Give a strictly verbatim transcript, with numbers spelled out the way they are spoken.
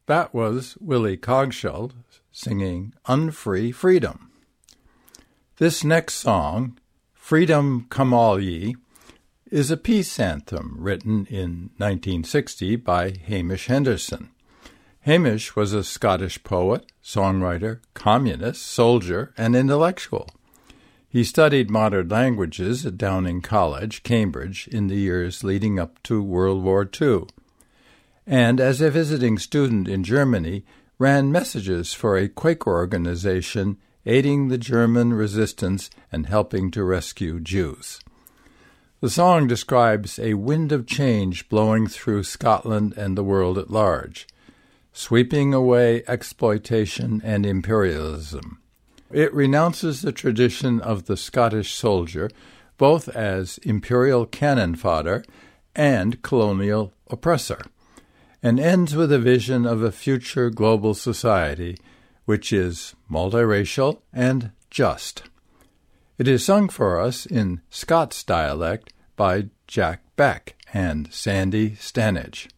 That was Willie Coggeshall singing Unfree Freedom. This next song, Freedom Come All Ye, is a peace anthem written in nineteen sixty by Hamish Henderson. Hamish was a Scottish poet, songwriter, communist, soldier, and intellectual. He studied modern languages at Downing College, Cambridge, in the years leading up to World War Two. And as a visiting student in Germany, ran messages for a Quaker organization aiding the German resistance and helping to rescue Jews. The song describes a wind of change blowing through Scotland and the world at large, sweeping away exploitation and imperialism. It renounces the tradition of the Scottish soldier, both as imperial cannon fodder and colonial oppressor, and ends with a vision of a future global society which is multiracial and just. It is sung for us in Scots dialect by Jack Beck and Sandy Stanage.